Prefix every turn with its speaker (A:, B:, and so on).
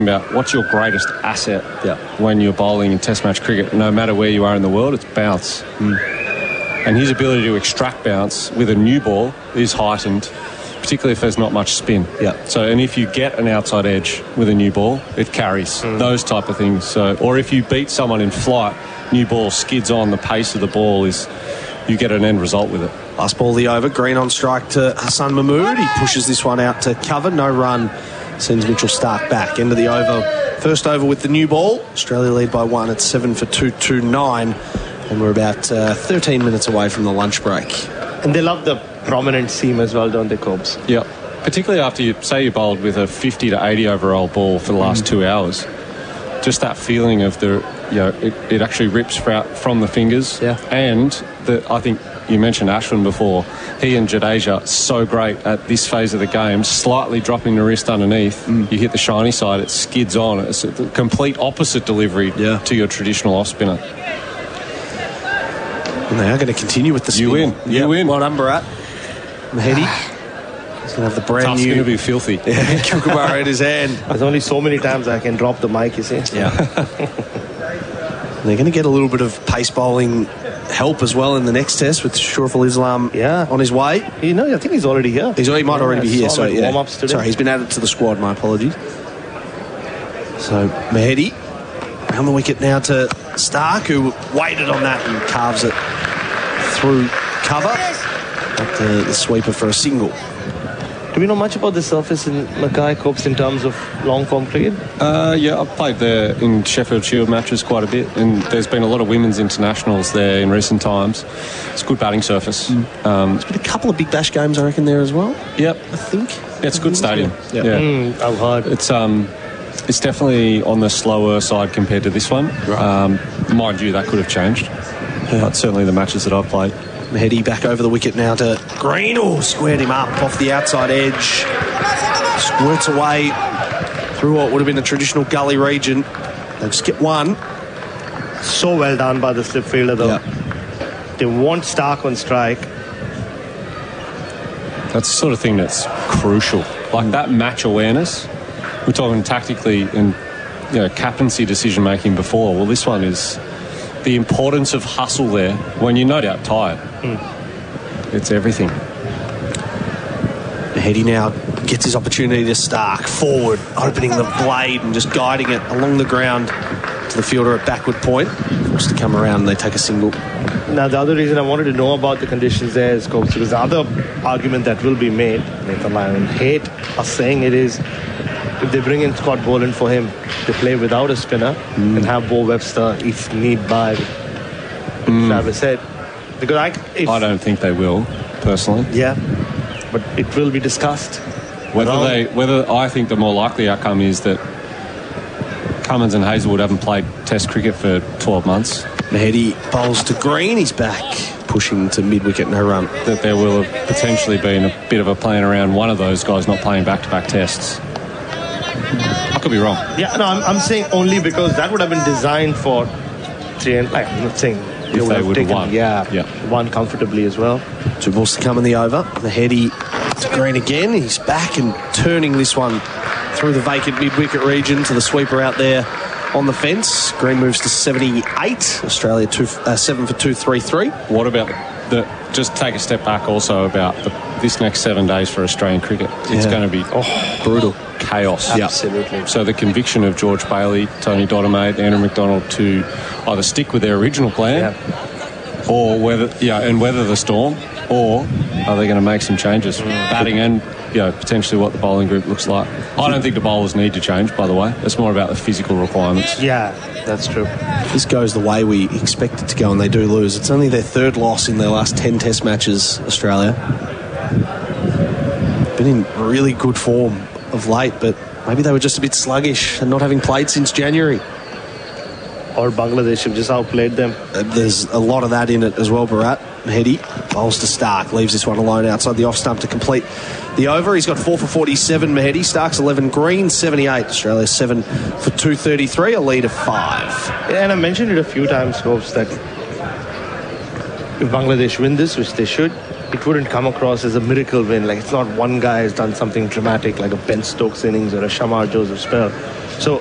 A: about what's your greatest asset when you're bowling in Test match cricket, no matter where you are in the world, it's bounce. And his ability to extract bounce with a new ball is heightened, particularly if there's not much spin. So, and if you get an outside edge with a new ball, it carries those type of things. So, or if you beat someone in flight, new ball skids on, the pace of the ball is, you get an end result with it.
B: Last ball of the over, Green on strike to Hassan Mahmood. He pushes this one out to cover, no run, sends Mitchell Starc back. End of the over, first over with the new ball. Australia lead by 1 at 7 for 229, and we're about 13 minutes away from the lunch break.
C: And they love the prominent seam as well, don't they, Cobes?
A: Yeah, particularly after you say you bowled with a 50 to 80 overall ball for the last 2 hours. Just that feeling of the, it actually rips from the fingers. And I think you mentioned Ashwin before. He and Jadeja so great at this phase of the game, slightly dropping the wrist underneath. You hit the shiny side, it skids on. It's a complete opposite delivery to your traditional off spinner.
B: And they are going to continue with the spin.
A: You win.
B: Well done, Bharat. Mahedi. He's going to have the brand new...
A: It's going to be filthy.
B: Kookaburra in his hand.
C: There's only so many times I can drop the mic, you see.
B: They're going to get a little bit of pace bowling help as well in the next test with Shuraful Islam on his way.
C: I think he's already here.
B: He might already be here. So,
C: warm-ups today.
B: Sorry, he's been added to the squad. My apologies. So, Mahedi around the wicket now to Starc, who waited on that and carves it through cover. But the sweeper for a single.
C: Do we know much about the surface in Mackay, Copes, in terms of long-form cricket?
A: I've played there in Sheffield Shield matches quite a bit, and there's been a lot of women's internationals there in recent times. It's a good batting surface.
B: There's been a couple of Big Bash games, I reckon, there as well.
A: Yep.
B: I think.
A: Yeah, it's a good stadium.
C: I've heard.
A: It's definitely on the slower side compared to this one. Mind you, that could have changed. But certainly the matches that I've played.
B: Mahedi back over the wicket now to Green. Squared him up off the outside edge. Squirts away through what would have been a traditional gully region. They just get one.
C: So well done by the slip fielder, though. They want Starc on strike.
A: That's the sort of thing that's crucial. Like that match awareness. We're talking tactically and captaincy decision making before. Well, this one is the importance of hustle there when you're no doubt tired. It's everything.
B: Mahedi now gets his opportunity to Starc forward, opening the blade and just guiding it along the ground to the fielder at backward point. Wants to come around and they take a single.
C: Now, the other reason I wanted to know about the conditions there is because the other argument that will be made, Nathan Lyon hate us saying it, is if they bring in Scott Boland for him to play without a spinner and have Bo Webster if need by Travis Head. Because
A: I don't think they will, personally.
C: Yeah, but it will be discussed.
A: Whether I think the more likely outcome is that Cummins and Hazelwood haven't played Test cricket for 12 months.
B: Mahedi bowls to Green. He's back, pushing to mid-wicket, no run.
A: That there will have potentially been a bit of a plan around one of those guys not playing back-to-back tests. I could be wrong.
C: Yeah, no, I'm saying only because that would have been designed for 3 and I'm not saying
A: if they would have won.
C: Won comfortably as well.
B: 2 balls to come in the over. Mahedi to Green again. He's back and turning this one through the vacant mid-wicket region to the sweeper out there on the fence. Green moves to 78. Australia 7 for 233.
A: What about just take a step back also about this next 7 days for Australian cricket. It's going to be
B: brutal.
A: Chaos.
C: Absolutely.
A: So the conviction of George Bailey, Tony Dodemaide, Andrew McDonald to either stick with their original plan or whether the storm, or are they going to make some changes? Batting and potentially what the bowling group looks like. I don't think the bowlers need to change, by the way. It's more about the physical requirements.
C: Yeah, that's true.
B: This goes the way we expect it to go, and they do lose. It's only their 3rd loss in their last 10 Test matches, Australia. Been in really good form of late, but maybe they were just a bit sluggish and not having played since January.
C: Or Bangladesh have just outplayed them.
B: There's a lot of that in it as well, Bharat. Mahedi bowls to Starc, leaves this one alone outside the off stump to complete the over. He's got 4 for 47, Mahedi. Starc's 11, Green 78. Australia 7 for 233, a lead of 5.
C: Yeah, and I mentioned it a few times, Scopes, that if Bangladesh win this, which they should, it wouldn't come across as a miracle win. Like, it's not one guy has done something dramatic like a Ben Stokes innings or a Shamar Joseph spell. So